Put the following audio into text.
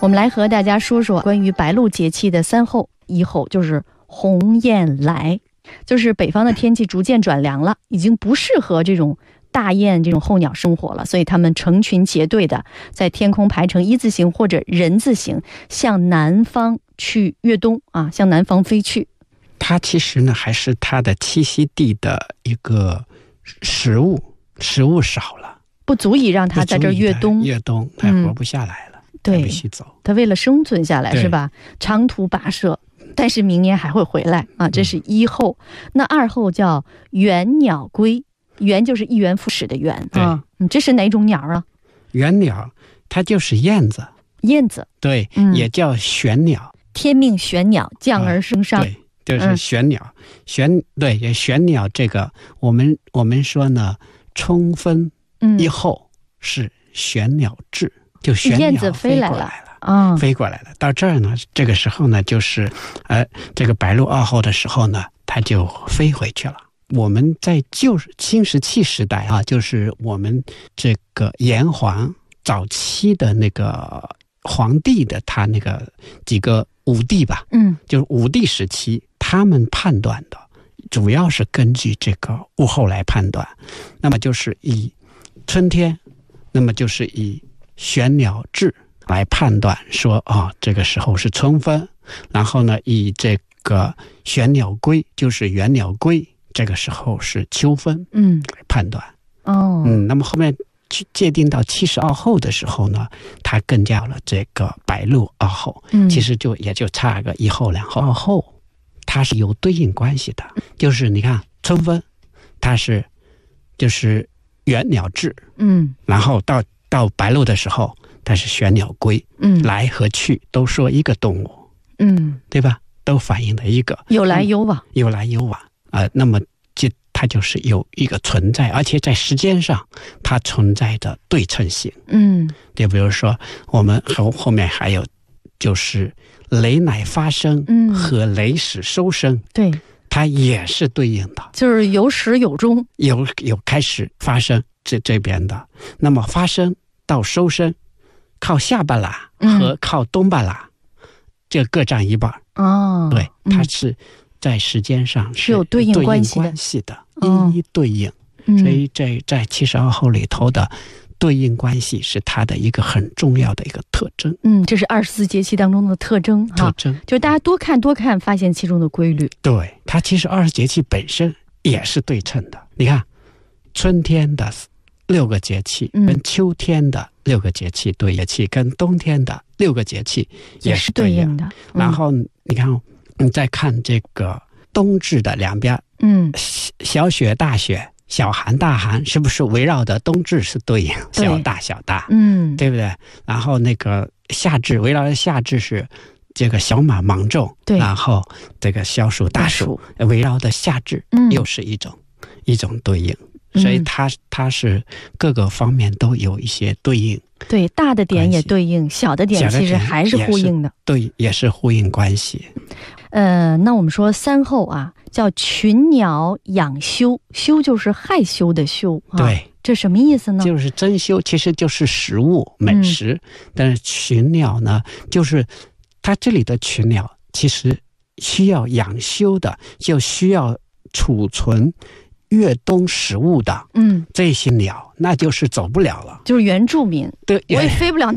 我们来和大家说说关于白露节气的三候。一候就是鸿雁来，就是北方的天气逐渐转凉了，已经不适合这种大雁这种候鸟生活了，所以它们成群结队的在天空排成一字形或者人字形，向南方去越冬啊，向南方飞去。 它其实呢还是它的栖息地的一个食物少了， 不足以让它在这儿越冬， 它活不下来了。 对， 必须走。 它为了生存下来是吧？长途跋涉，但是明年还会回来啊。这是一候。那二候叫元鸟归，元就是一元复始的元啊。这是哪种鸟啊？ 元鸟，它就是燕子。 燕子，对， 也叫玄鸟。 天命玄鸟，降而生上。 对，就是玄鸟。对，玄鸟这个，我们说呢，春分一后是玄鸟至。就玄鸟燕子飞来了啊，飞过来了。到这儿呢，这个时候呢，就是这个白露二候的时候呢，它就飞回去了。我们在新石器时代啊，就是我们这个炎黄早期的那个皇帝的他那个几个武帝吧，就是武帝时期，他们判断的主要是根据这个物候来判断。那么就是以春天，那么就是以玄鸟至来判断说这个时候是春分，然后呢以这个玄鸟归就是元鸟归，这个时候是秋分来判断。那么后面界定到72候的时候呢，它更叫了这个白露二候。其实也就差个一候两候。二候它是有对应关系的，就是你看春分它是就是元鸟至，然后到白露的时候，它是玄鸟归，来和去都说一个动物，对吧？都反映了一个有来有往， 那么它就是有一个存在，而且在时间上它存在的对称性。就比如说我们后面还有就是雷乃发生和雷始收生，对，它也是对应的， 就是有始有终， 有开始发生这边的，那么发生到收生靠下半拉和靠东半拉，这各占一半。对，它是在时间上是有对应关系的，一一对应。所以在72候里头的对应关系是它的一个很重要的一个特征。 这是24节气当中的特征，就是大家多看，发现其中的规律。 对，它其实20节气本身也是对称的。你看，春天的6个节气跟秋天的6个节气对应，跟冬天的6个节气也是对应的。然后你看，你再看这个冬至的两边，小雪大雪，小寒大寒，是不是围绕的冬至是对应小大小大，对不对？然后那个夏至围绕的夏至是这个小马芒种，然后这个小暑大暑围绕的夏至又是一种对应。所以它是各个方面都有一些对应， 对，大的点也对应，小的点其实还是呼应的， 对，也是呼应关系。 那我们说三候啊，叫群鸟养羞，羞就是害羞的羞， 对， 这什么意思呢？ 就是珍馐，其实就是食物美食，但是群鸟呢，就是它这里的群鸟其实需要养羞的，就需要储存越冬食物的，这些鸟那就是走不了了， 就是原住民， 对， 我也飞不了。